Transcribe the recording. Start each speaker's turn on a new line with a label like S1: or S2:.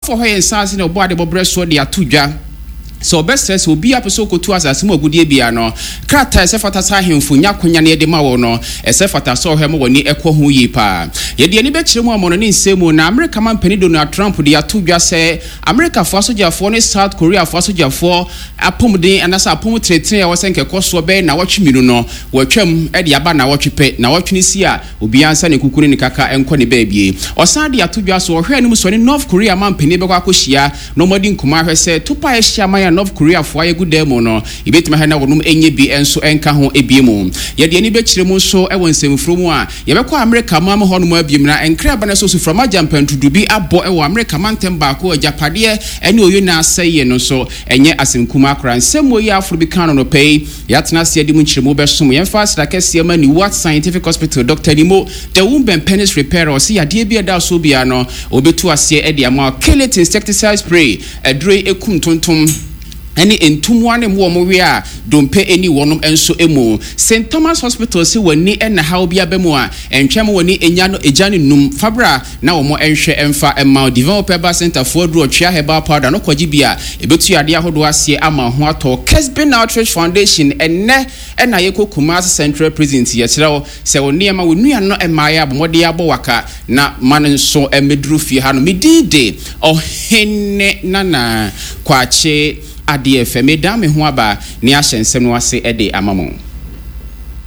S1: for her and sans in a body of breast so they are too young. So best says will be up so go to us as more good biano. Crata as if I saw him for Yakunya near the Mawono, as if I saw him when he echo who ye pa. Yet the any better one in same one America man penny Donald Trump they are two just say America for soldier for South Korea for soldier for a pumde and as a pum trade was and a cost for ben now watch me no watch him at the abana watch pet now watch Nisia will be answering Kukuni Kaka and Connie baby. Or Sandy are two just or her news when North Korea man penny Bakushia no more in Kumar said to pay Shamaya North Korea for a good demo no ibet mahana wonum enye bi enso enka ho ebiemu ye de ni bekiremu so e wonsem from a ye bekọ America mam ho no abiem na enkra bana so from ajampantudu bi abo e wo America mantem ba ko ajapade ene oyo na aseye no so enye asemkuma akra nsem wo yi afro bi kan no pay yatena se adi mu kiremu be som ye fast like se ma ni what scientific hospital Dr. Nimo the womb penis repair o se yade bi da so bia no obetu ase e de ama kill it insecticide spray edre ekum tontom any entumwane mo we a dompe any wonom enso emu St. Thomas Hospital se wani na how bia bemu a entwem wani enya no ejane num fabra na wo mo enhwe emfa emma developer center for dro twa heba powder no kwaji bia ebetu ade ahodo ase ama ho ato Kesbin Outreach Foundation enne na yekokuma Central Prison ye kirawo se woni ema wonua no emma ya bomode abo waka na man so emedru fie ha no medide ohenne nana kwache ADFM da me ho aba ni ahyensem no ase ede amamo